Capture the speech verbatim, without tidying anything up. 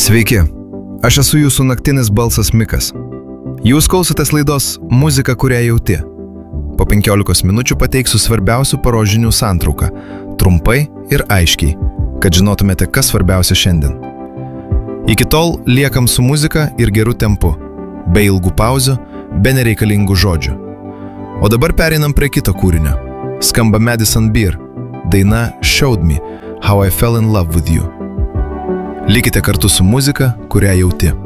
Sveiki, aš esu jūsų naktinis balsas Mikas. Jūs klausotės laidos Muzika, kurią jauti. Po penkiolikos minučių pateiksiu svarbiausių paros žinių santrauką, trumpai ir aiškiai, kad žinotumėte, kas svarbiausia šiandien. Iki tol liekam su muzika ir geru tempu, be ilgų pauzių, be nereikalingų žodžių. O dabar pereinam prie kito kūrinio. Skamba Madison Beer, daina Showed Me How I Fell in Love with You. Likite kartu su muzika, kurią jauti.